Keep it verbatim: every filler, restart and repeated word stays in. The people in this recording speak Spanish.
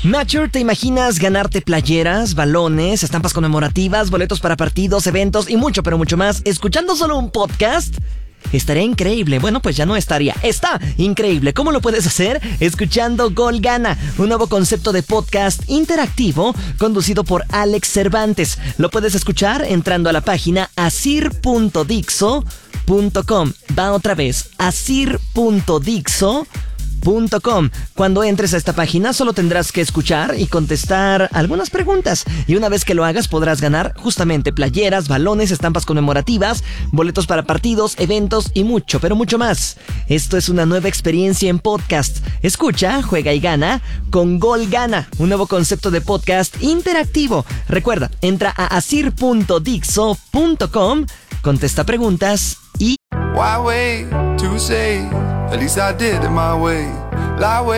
Nature, ¿te imaginas ganarte playeras, balones, estampas conmemorativas, boletos para partidos, eventos y mucho, pero mucho más, escuchando solo un podcast? Estaría increíble. Bueno, pues ya no estaría. Está increíble. ¿Cómo lo puedes hacer? Escuchando Gol Gana, un nuevo concepto de podcast interactivo conducido por Alex Cervantes. Lo puedes escuchar entrando a la página asir punto dixo punto com. Va otra vez, asir punto dixo punto com. Cuando entres a esta página solo tendrás que escuchar y contestar algunas preguntas, y una vez que lo hagas podrás ganar justamente playeras, balones, estampas conmemorativas, boletos para partidos, eventos y mucho, pero mucho más. Esto es una nueva experiencia en podcast. Escucha, juega y gana con Gol Gana, un nuevo concepto de podcast interactivo. Recuerda, entra a asir punto dixo punto com, contesta preguntas y... Why wait to say? At least I did it my way. Lie way